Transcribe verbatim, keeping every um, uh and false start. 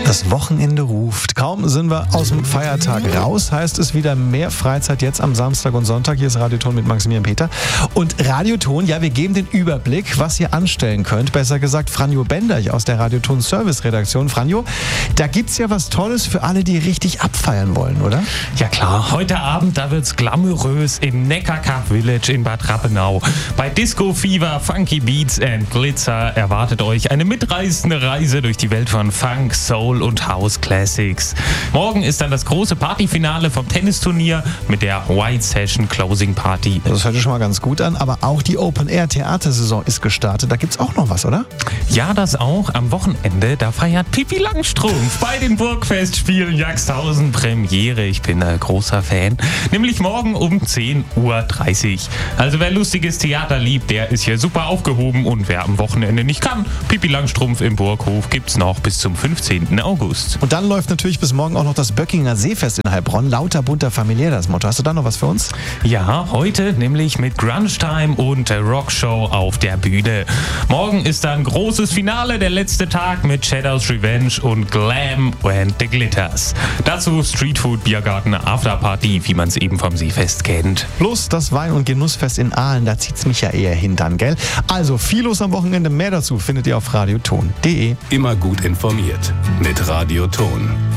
Das Wochenende ruft. Kaum sind wir aus dem Feiertag raus, heißt es wieder mehr Freizeit jetzt am Samstag und Sonntag. Hier ist Radioton mit Maximilian Peter. Und Radioton, ja, wir geben den Überblick, was ihr anstellen könnt. Besser gesagt, Franjo Benderch aus der Radioton Service Redaktion. Franjo, da gibt's ja was Tolles für alle, die richtig abfeiern wollen, oder? Ja klar, heute Abend, da wird's glamourös im Neckarcup Village in Bad Rappenau. Bei Disco Fever, Funky Beats and Glitzer erwartet euch eine mitreißende Reise durch die Welt von Funk, Soul und House Classics. Morgen ist dann das große Partyfinale vom Tennisturnier mit der White Session Closing Party. Das hört sich schon mal ganz gut an, aber auch die Open-Air-Theatersaison ist gestartet. Da gibt's auch noch was, oder? Ja, das auch. Am Wochenende, da feiert Pippi Langstrumpf bei den Burgfestspielen Jagsthausen Premiere. Ich bin ein großer Fan. Nämlich morgen um zehn Uhr dreißig. Also wer lustiges Theater liebt, der ist hier super aufgehoben. Und wer am Wochenende nicht kann, Pippi Langstrumpf im Burghof gibt's noch bis zum fünfzehnten August. Und dann läuft natürlich bis morgen auch noch das Böckinger Seefest in Heilbronn. Lauter, bunter, familiär das Motto. Hast du da noch was für uns? Ja, heute nämlich mit Grunge Time und Rockshow auf der Bühne. Morgen ist dann großes Finale, der letzte Tag mit Shadows Revenge und Glam and the Glitters. Dazu Streetfood, Biergarten, Afterparty, wie man es eben vom Seefest kennt. Plus das Wein- und Genussfest in Aalen, da zieht's mich ja eher hin dann, gell? Also viel los am Wochenende, mehr dazu findet ihr auf radioton punkt de. Immer gut informiert mit Radioton.